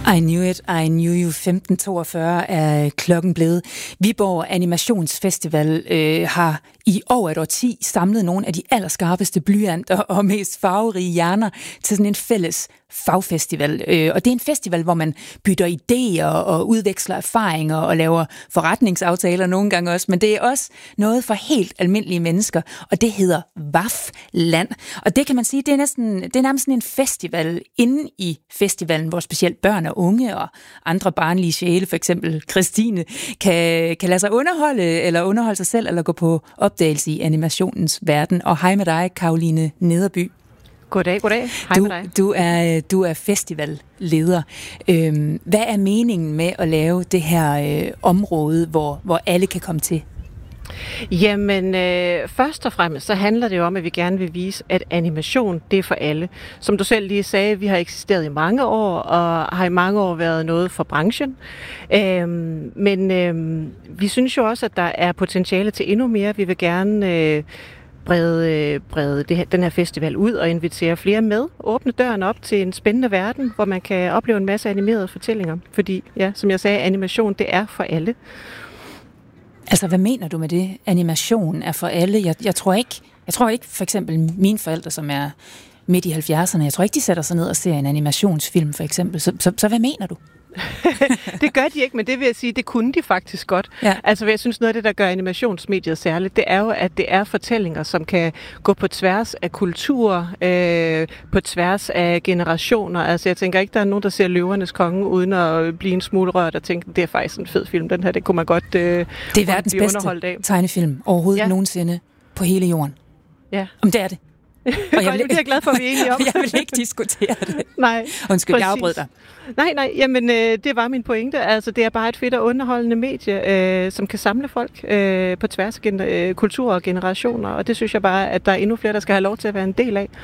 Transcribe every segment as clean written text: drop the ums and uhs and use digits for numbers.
I knew it, I knew you. 15:42 er klokken blevet. Viborg Animationsfestival har i over et årti samlet nogle af de allerskarpeste blyanter og mest farverige hjerner til sådan en fælles fagfestival. Og det er en festival, hvor man bytter idéer og udveksler erfaringer og laver forretningsaftaler nogle gange også, men det er også noget for helt almindelige mennesker, og det hedder VAF-land. Og det kan man sige, det er nærmest sådan en festival inde i festivalen, hvor specielt børn og unge og andre barnlige sjæle, for eksempel Christine, kan lade sig underholde sig selv, eller gå på opdagelse i animationens verden. Og hej med dig, Caroline Nederby. Goddag. Hej med dig. Du er festivalleder. Hvad er meningen med at lave det her område, hvor alle kan komme til? Jamen, først og fremmest så handler det jo om, at vi gerne vil vise, at animation, det er for alle. Som du selv lige sagde, vi har eksisteret i mange år, og har i mange år været noget for branchen. Men vi synes jo også, at der er potentiale til endnu mere. Vi vil gerne brede den her festival ud og invitere flere med. Åbne døren op til en spændende verden, hvor man kan opleve en masse animerede fortællinger. Fordi, ja, som jeg sagde, animation, det er for alle. Altså, hvad mener du med det? Animation er for alle. Jeg tror ikke, for eksempel mine forældre, som er midt i 70'erne, jeg tror ikke, de sætter sig ned og ser en animationsfilm, for eksempel. Så hvad mener du? Det gør de ikke, men det vil jeg sige, det kunne de faktisk godt. Ja. Altså, jeg synes, noget af det, der gør animationsmediet særligt, det er jo, at det er fortællinger, som kan gå på tværs af kulturer, på tværs af generationer. Altså, jeg tænker ikke, der er nogen, der ser Løvernes Konge, uden at blive en smule rørt og tænke, det er faktisk en fed film. Den her, det kunne man godt det er verdens bedste tegnefilm overhovedet nogensinde på hele jorden. Ja. Om det er det. Og jeg bliver glad for, at vi er enige om. Jeg vil ikke diskutere det. Nej. Undskyld, jeg afbrød dig. Nej, jamen det var min pointe. Altså, det er bare et fedt og underholdende medie, som kan samle folk på tværs af kulturer og generationer, og det synes jeg bare, at der er endnu flere, der skal have lov til at være en del af.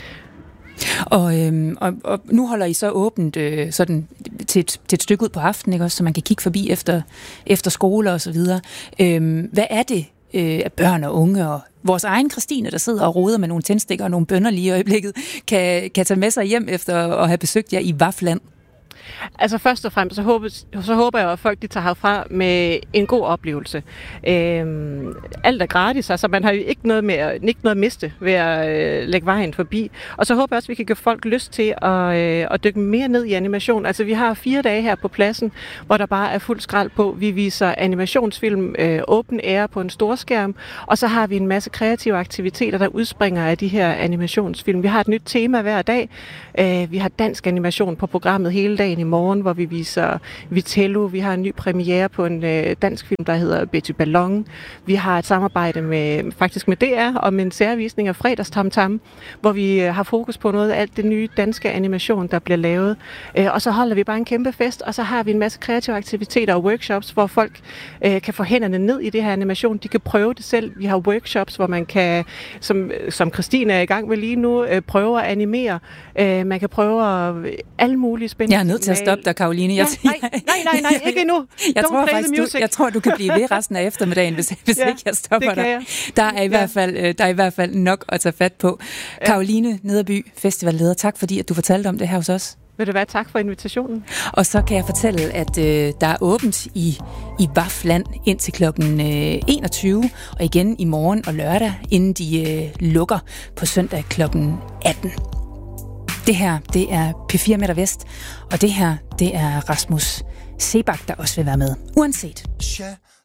Og nu holder I så åbent sådan til et stykke ud på aftenen, ikke også, så man kan kigge forbi efter skole og så videre. Hvad er det, af børn og unge og vores egen Christine, der sidder og roder med nogle tændstikker og nogle bønner lige i øjeblikket, kan tage med sig hjem efter at have besøgt jer i VAF-land? Altså først og fremmest, så håber jeg, at folk de tager herfra med en god oplevelse. Alt er gratis, altså man har jo ikke noget at miste ved at lægge vejen forbi. Og så håber jeg også, at vi kan give folk lyst til at dykke mere ned i animation. Altså vi har 4 dage her på pladsen, hvor der bare er fuld skrald på. Vi viser animationsfilm, open air på en storskærm, og så har vi en masse kreative aktiviteter, der udspringer af de her animationsfilm. Vi har et nyt tema hver dag. Vi har dansk animation på programmet hele dagen i morgen, hvor vi viser Vitello. Vi har en ny premiere på en dansk film, der hedder Betty Ballon. Vi har et samarbejde med DR om en særvisning af Fredagstamtam, hvor vi har fokus på noget af alt det nye danske animation, der bliver lavet. Og så holder vi bare en kæmpe fest, og så har vi en masse kreative aktiviteter og workshops, hvor folk kan få hænderne ned i det her animation. De kan prøve det selv. Vi har workshops, hvor man kan, som Christine er i gang med lige nu, prøve at animere. Man kan prøve alle mulige spændende. Jeg er nødt til at stoppe dig, Caroline. Nej, ikke endnu. Jeg tror, du kan blive ved resten af eftermiddagen, hvis ikke jeg stopper dig. Der er i hvert fald nok at tage fat på. Ja. Caroline Nederby, festivalleder, tak fordi at du fortalte om det her hos os. Vil det være, tak for invitationen. Og så kan jeg fortælle, at der er åbent i VAF-land indtil klokken 21, og igen i morgen og lørdag, inden de lukker på søndag klokken 18. Det her, det er P4 Meter Vest, og det her, det er Rasmus Sebak, der også vil være med, uanset.